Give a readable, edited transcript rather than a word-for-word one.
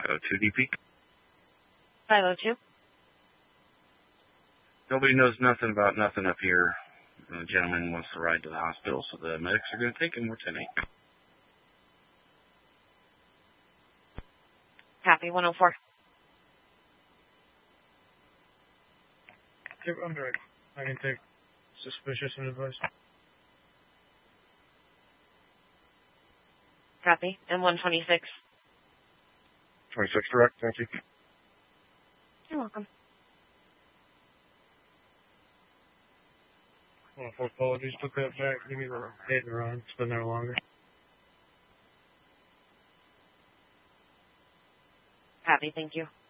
502 DP. 502. Nobody knows nothing about nothing up here. The gentleman wants to ride to the hospital, so the medics are going to take him. We're 10-8. Copy, 104. Take underwrite. I can take suspicious and advice. Copy, and 126. 26 direct, thank you. You're welcome. Well, for apologies, took that back. Give me the date and run. It's been there longer. Copy, thank you.